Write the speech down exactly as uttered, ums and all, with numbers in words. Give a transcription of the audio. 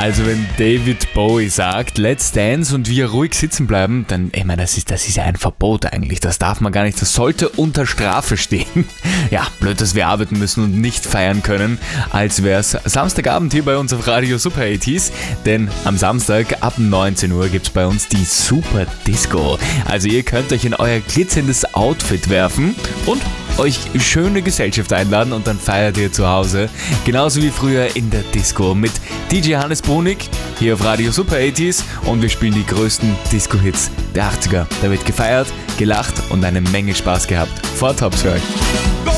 Also wenn David Bowie sagt, let's dance und wir ruhig sitzen bleiben, dann, ich meine, das ist, das ist ja ein Verbot eigentlich. Das darf man gar nicht. Das sollte unter Strafe stehen. Ja, blöd, dass wir arbeiten müssen und nicht feiern können, als wäre es Samstagabend hier bei uns auf Radio Super achtziger. Denn am Samstag ab neunzehn Uhr gibt es bei uns die Super Disco. Also ihr könnt euch in euer glitzerndes Outfit werfen und euch schöne Gesellschaft einladen und dann feiert ihr zu Hause. Genauso wie früher in der Disco mit D J Hannes Brunig hier auf Radio Super achtziger und wir spielen die größten Disco-Hits der achtziger. Da wird gefeiert, gelacht und eine Menge Spaß gehabt. Vor Tops für euch.